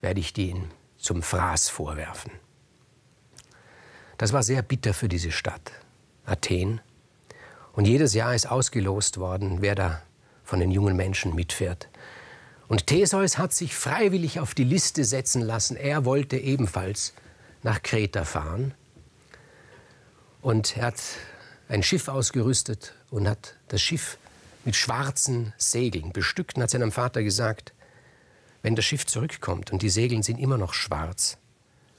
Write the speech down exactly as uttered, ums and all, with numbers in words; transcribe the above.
werde ich den zum Fraß vorwerfen. Das war sehr bitter für diese Stadt, Athen. Und jedes Jahr ist ausgelost worden, wer da von den jungen Menschen mitfährt. Und Theseus hat sich freiwillig auf die Liste setzen lassen. Er wollte ebenfalls nach Kreta fahren. Und er hat ein Schiff ausgerüstet und hat das Schiff mit schwarzen Segeln bestückt und hat seinem Vater gesagt, wenn das Schiff zurückkommt und die Segel sind immer noch schwarz,